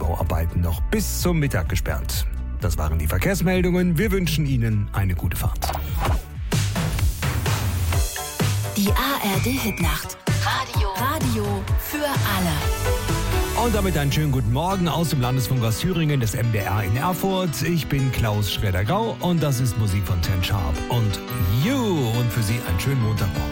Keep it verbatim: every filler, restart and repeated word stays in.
Bauarbeiten noch bis zum Mittag gesperrt. Das waren die Verkehrsmeldungen. Wir wünschen Ihnen eine gute Fahrt. Die A R D-Hitnacht. Radio. Radio für alle. Und damit einen schönen guten Morgen aus dem Landesfunk aus Thüringen, des M D R in Erfurt. Ich bin Klaus Schroeder-Grau und das ist Musik von Ten Sharp und You. Und für Sie einen schönen Montagmorgen.